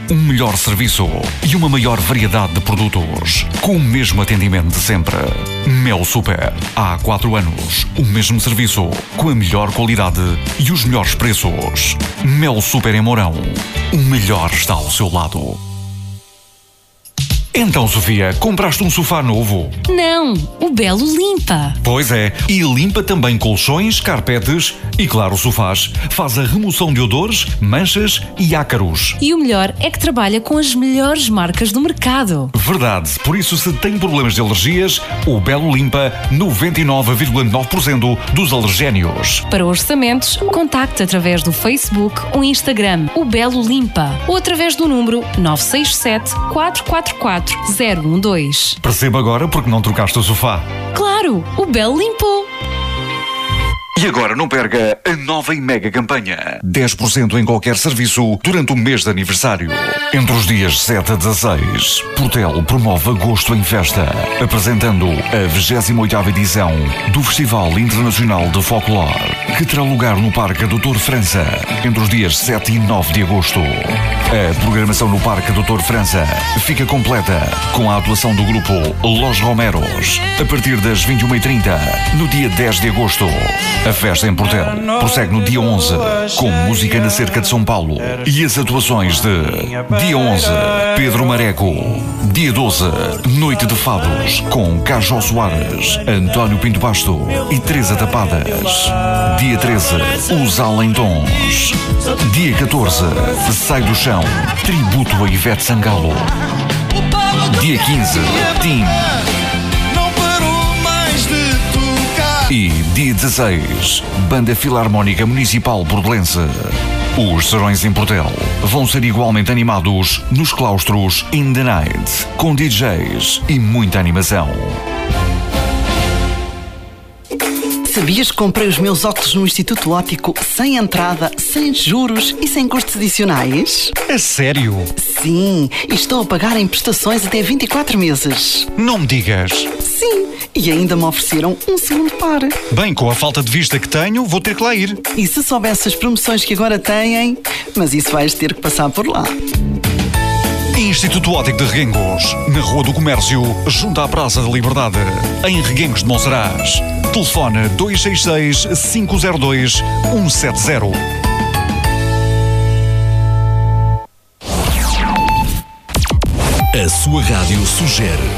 um melhor serviço e uma maior variedade de produtos, com o mesmo atendimento de sempre. Mel Super. Há 4 anos, o mesmo serviço, com a melhor qualidade e os melhores preços. Mel Super em Mourão. O melhor está ao seu lado. Então, Sofia, compraste um sofá novo? Não, o Belo limpa. Pois é, e limpa também colchões, carpetes e, claro, sofás. Faz a remoção de odores, manchas e ácaros. E o melhor é que trabalha com as melhores marcas do mercado. Verdade, por isso se tem problemas de alergias, o Belo limpa 99,9% dos alergénios. Para orçamentos, contacte através do Facebook ou Instagram, o Belo Limpa, ou através do número 967 444 012. Perceba agora porque não trocaste o sofá. Claro, o Belo limpou. E agora não perca a nova e mega campanha. 10% em qualquer serviço durante o mês de aniversário. Entre os dias 7 a 16, Portel promove Agosto em Festa, apresentando a 28ª edição do Festival Internacional de Folclore, que terá lugar no Parque Doutor França, entre os dias 7 e 9 de agosto. A programação no Parque Doutor França fica completa com a atuação do grupo Los Romeros, a partir das 21h30, no dia 10 de agosto. A festa em Portel prossegue no dia 11, com música na Cerca de São Paulo e as atuaçes de dia 11, Pedro Mareco, dia 12, Noite de Fados, com Cajó Soares, António Pinto Basto e Teresa Tapadas. Dia 13, Os Alentons. Dia 14, Sai do Chão, tributo a Ivete Sangalo. Dia 15, Tim. E dia 16, Banda Filarmónica Municipal Bordelense. Os serões em Portel vão ser igualmente animados nos claustros In The Night, com DJs e muita animação. Sabias que comprei os meus óculos no Instituto Óptico sem entrada, sem juros e sem custos adicionais? A sério? Sim, e estou a pagar em prestações até 24 meses. Não me digas. Sim, e ainda me ofereceram um segundo par. Bem, com a falta de vista que tenho, vou ter que lá ir. E se soubesse as promoções que agora têm, mas isso vais ter que passar por lá. Instituto Óptico de Reguengos, na Rua do Comércio, junto à Praça da Liberdade, em Reguengos de Monsaraz. Telefone 266-502-170. A sua rádio sugere.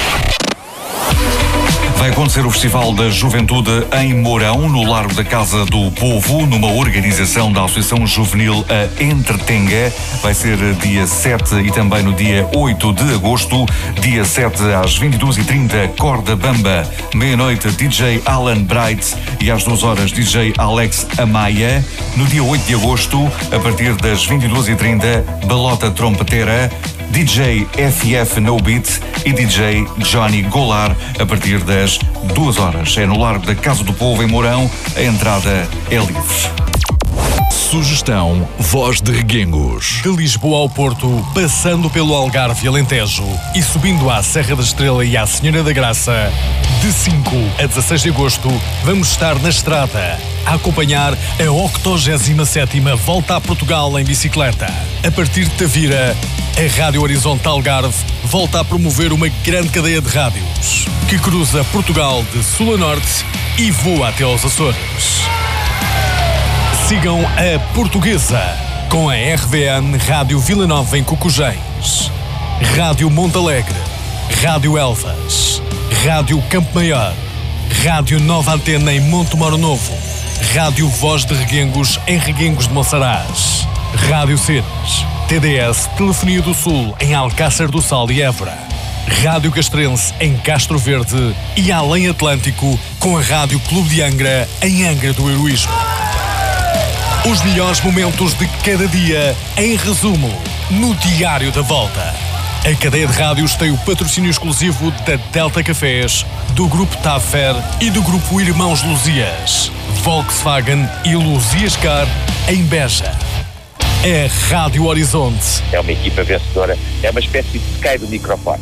Vai acontecer o Festival da Juventude em Mourão, no Largo da Casa do Povo, numa organização da Associação Juvenil A Entretenga. Vai ser dia 7 e também no dia 8 de agosto. Dia 7 às 22h30, Corda Bamba. Meia-noite, DJ Alan Bright. E às 2 horas, DJ Alex Amaya. No dia 8 de agosto, a partir das 22h30, Balota Trompetera, DJ FF No Beat e DJ Johnny Golar a partir das 2 horas. É no Largo da Casa do Povo, em Mourão. A entrada é livre. Sugestão Voz de Reguengos. De Lisboa ao Porto, passando pelo Algarve e Alentejo e subindo à Serra da Estrela e à Senhora da Graça, de 5 a 16 de agosto, vamos estar na estrada a acompanhar a 87ª Volta a Portugal em bicicleta. A partir de Tavira, a Rádio Horizonte Algarve volta a promover uma grande cadeia de rádios que cruza Portugal de sul a norte e voa até aos Açores. Sigam a Portuguesa com a RVN Rádio Vila Nova em Cocujães, Rádio Montalegre, Rádio Elvas, Rádio Campo Maior, Rádio Nova Antena em Montemoro Novo, Rádio Voz de Reguengos em Reguengos de Monsaraz, Rádio Cenas, TDS Telefonia do Sul em Alcácer do Sal e Évora, Rádio Castrense em Castro Verde e Além Atlântico com a Rádio Clube de Angra em Angra do Heroísmo. Os melhores momentos de cada dia em resumo no Diário da Volta. A cadeia de rádios tem o patrocínio exclusivo da Delta Cafés, do Grupo Tafer e do Grupo Irmãos Luzias, Volkswagen e Luzias Car em Beja. É Rádio Horizonte. É uma equipa vencedora, é uma espécie de Sky do microfone.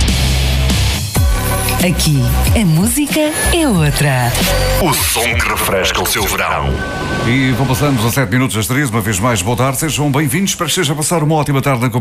Aqui, a música é outra. O som que refresca o seu verão. E vão passando 17 minutos das 13, uma vez mais, boa tarde, sejam bem-vindos, espero que esteja a passar uma ótima tarde na companhia.